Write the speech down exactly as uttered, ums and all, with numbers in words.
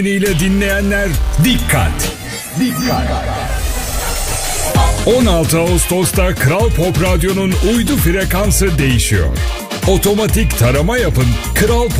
ile dinleyenler dikkat. Dikkat. on altı Ağustos'ta Kral Pop Radyo'nun uydu frekansı değişiyor. Otomatik tarama yapın. Kral